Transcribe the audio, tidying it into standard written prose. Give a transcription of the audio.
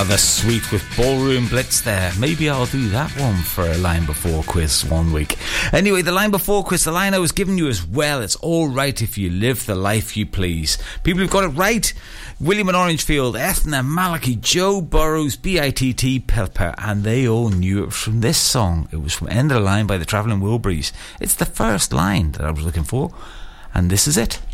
Rather sweet with Ballroom Blitz there. Maybe I'll do that one for a Line Before quiz one week. Anyway, the Line Before quiz, the line I was giving you as well. It's all right if you live the life you please. People who've got it right: William in Orangefield, Ethna, Malachi, Joe Burrows, B.I.T.T, Pelper, and they all knew it from this song. It was from End of the Line by the Travelling Wilburys. It's the first line that I was looking for, and this is it.